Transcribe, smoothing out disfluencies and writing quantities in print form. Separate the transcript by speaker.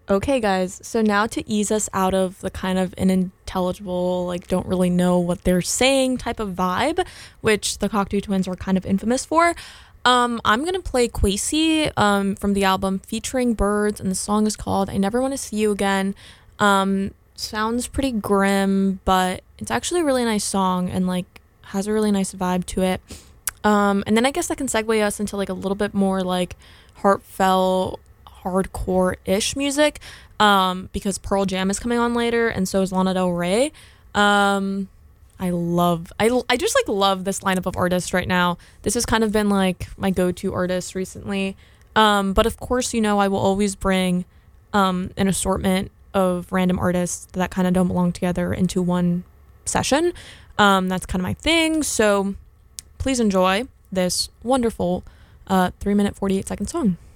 Speaker 1: Okay, guys, so now to ease us out of the kind of unintelligible, like, don't really know what they're saying type of vibe, which the Cocteau Twins are kind of infamous for, I'm gonna play Quasi from the album featuring Birds, and the song is called I Never Want to See You Again. Sounds pretty grim, but it's actually a really nice song and, like, has a really nice vibe to it. And then I guess that can segue us into, like, a little bit more, like, heartfelt hardcore ish music because Pearl Jam is coming on later, and so is Lana Del Rey. I just like love this lineup of artists right now. This has kind of been like my go-to artist recently. But of course, I will always bring an assortment of random artists that kind of don't belong together into one session. That's kind of my thing. So please enjoy this wonderful 3 minute 48 second song.